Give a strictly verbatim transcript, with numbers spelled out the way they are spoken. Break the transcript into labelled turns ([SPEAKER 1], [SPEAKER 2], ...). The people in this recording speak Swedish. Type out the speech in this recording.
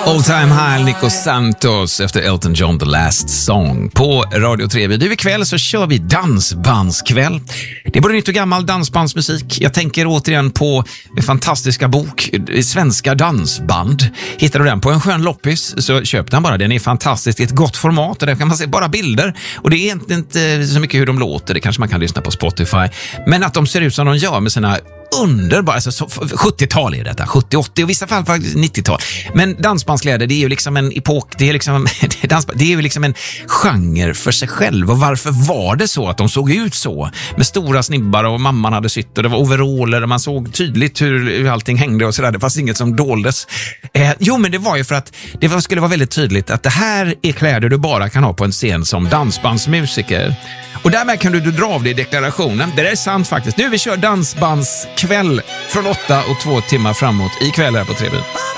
[SPEAKER 1] Old Time High, Nico Santos efter Elton John, The Last Song på Radio tre. Du, ikväll så kör vi dansbandskväll. Det är både nytt och gammal dansbandsmusik. Jag tänker återigen på en fantastiska bok, Svenska dansband. Hittar du den på en skön loppis så köp den bara. Den är fantastisk, i ett gott format och där kan man se bara bilder. Och det är inte, inte så mycket hur de låter, det kanske man kan lyssna på Spotify. Men att de ser ut som de gör med sina underbara, alltså sjuttiotal är detta, sjuttio åttio och i vissa fall faktiskt nittiotal. Men dansbandskläder, det är ju liksom en epok, det är liksom det är, dans, det är ju liksom en genre för sig själv. Och varför var det så att de såg ut så? Med stora snibbar och mamman hade sytt och det var overaller och man såg tydligt hur, hur allting hängde och sådär. Det fanns inget som doldes. Eh, jo, men det var ju för att det skulle vara väldigt tydligt att det här är kläder du bara kan ha på en scen som dansbandsmusiker. Och därmed kan du, du dra av det i deklarationen. Det är sant faktiskt. Nu vi kör dansbandskväll från åtta och två timmar framåt ikväll här på Tre.